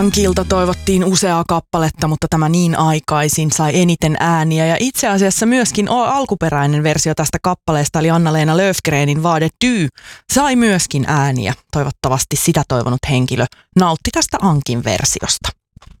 Ankilta toivottiin useaa kappaletta, mutta tämä niin aikaisin sai eniten ääniä. Ja itse asiassa myöskin alkuperäinen versio tästä kappaleesta, eli Anna-Leena Löfgrenin Vad är du, sai myöskin ääniä. Toivottavasti sitä toivonut henkilö nautti tästä Ankin versiosta.